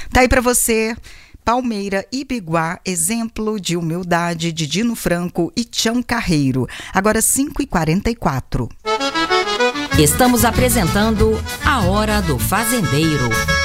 Tá aí pra você, Palmeira e Biguá, exemplo de humildade de Dino Franco e Tião Carreiro. Agora 5h44. Estamos apresentando A Hora do Fazendeiro.